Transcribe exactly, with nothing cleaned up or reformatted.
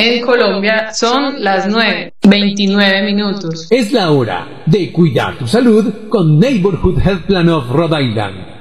En Colombia son las nueve, veintinueve minutos. Es la hora de cuidar tu salud con Neighborhood Health Plan of Rhode Island.